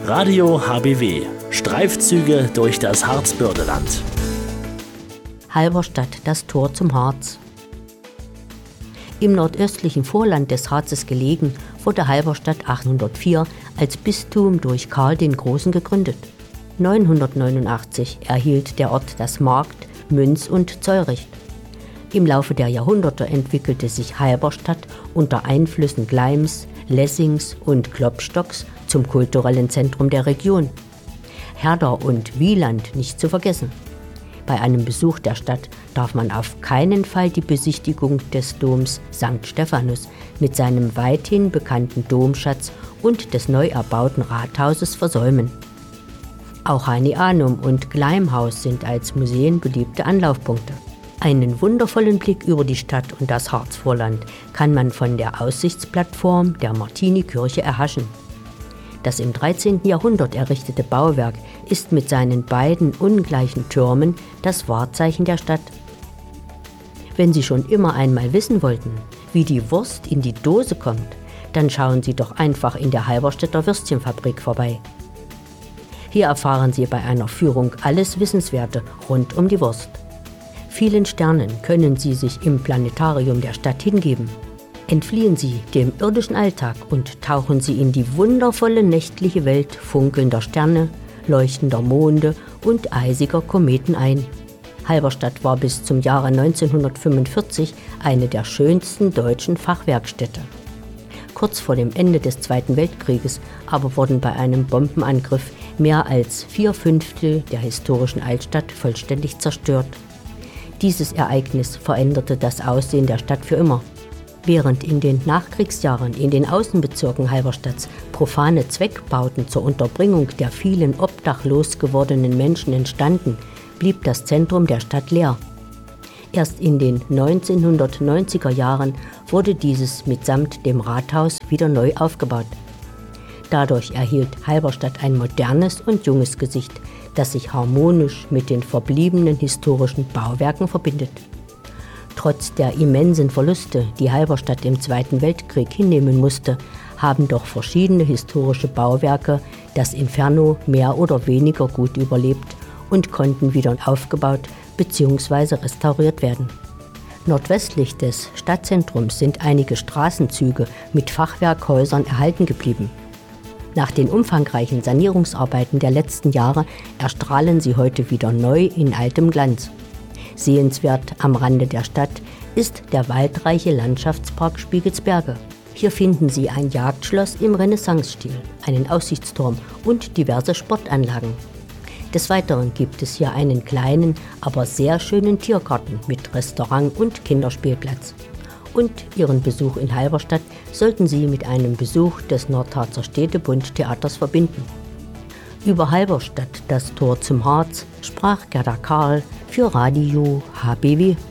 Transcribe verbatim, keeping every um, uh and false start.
Radio H B W. Streifzüge durch das Harzbördeland. Halberstadt, das Tor zum Harz. Im nordöstlichen Vorland des Harzes gelegen, wurde Halberstadt achtzehnhundertvier als Bistum durch Karl den Großen gegründet. neunhundertneunundachtzig erhielt der Ort das Markt-, Münz- und Zollrecht. Im Laufe der Jahrhunderte entwickelte sich Halberstadt unter Einflüssen Gleims, Lessings und Klopstocks zum kulturellen Zentrum der Region. Herder und Wieland nicht zu vergessen. Bei einem Besuch der Stadt darf man auf keinen Fall die Besichtigung des Doms Sankt Stephanus mit seinem weithin bekannten Domschatz und des neu erbauten Rathauses versäumen. Auch Heinianum und Gleimhaus sind als Museen beliebte Anlaufpunkte. Einen wundervollen Blick über die Stadt und das Harzvorland kann man von der Aussichtsplattform der Martini-Kirche erhaschen. Das im dreizehnten Jahrhundert errichtete Bauwerk ist mit seinen beiden ungleichen Türmen das Wahrzeichen der Stadt. Wenn Sie schon immer einmal wissen wollten, wie die Wurst in die Dose kommt, dann schauen Sie doch einfach in der Halberstädter Würstchenfabrik vorbei. Hier erfahren Sie bei einer Führung alles Wissenswerte rund um die Wurst. Vielen Sternen können Sie sich im Planetarium der Stadt hingeben. Entfliehen Sie dem irdischen Alltag und tauchen Sie in die wundervolle nächtliche Welt funkelnder Sterne, leuchtender Monde und eisiger Kometen ein. Halberstadt war bis zum Jahre neunzehnhundertfünfundvierzig eine der schönsten deutschen Fachwerkstädte. Kurz vor dem Ende des Zweiten Weltkrieges aber wurden bei einem Bombenangriff mehr als vier Fünftel der historischen Altstadt vollständig zerstört. Dieses Ereignis veränderte das Aussehen der Stadt für immer. Während in den Nachkriegsjahren in den Außenbezirken Halberstadts profane Zweckbauten zur Unterbringung der vielen obdachlos gewordenen Menschen entstanden, blieb das Zentrum der Stadt leer. Erst in den neunzehnhundertneunziger Jahren wurde dieses mitsamt dem Rathaus wieder neu aufgebaut. Dadurch erhielt Halberstadt ein modernes und junges Gesicht, das sich harmonisch mit den verbliebenen historischen Bauwerken verbindet. Trotz der immensen Verluste, die Halberstadt im Zweiten Weltkrieg hinnehmen musste, haben doch verschiedene historische Bauwerke das Inferno mehr oder weniger gut überlebt und konnten wieder aufgebaut bzw. restauriert werden. Nordwestlich des Stadtzentrums sind einige Straßenzüge mit Fachwerkhäusern erhalten geblieben. Nach den umfangreichen Sanierungsarbeiten der letzten Jahre erstrahlen sie heute wieder neu in altem Glanz. Sehenswert am Rande der Stadt ist der waldreiche Landschaftspark Spiegelsberge. Hier finden Sie ein Jagdschloss im Renaissance-Stil, einen Aussichtsturm und diverse Sportanlagen. Des Weiteren gibt es hier einen kleinen, aber sehr schönen Tiergarten mit Restaurant und Kinderspielplatz. Und Ihren Besuch in Halberstadt sollten Sie mit einem Besuch des Nordharzer Städtebund-Theaters verbinden. Über Halberstadt, das Tor zum Harz, sprach Gerda Karl für Radio H B W.